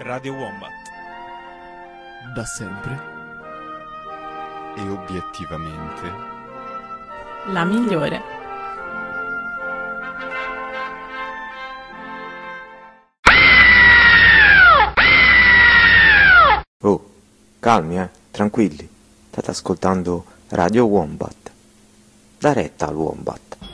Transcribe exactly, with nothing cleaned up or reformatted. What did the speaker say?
Radio Wombat. Da sempre. E obiettivamente. La migliore. Oh, calmi, eh, tranquilli. State ascoltando Radio Wombat. Da retta al Wombat.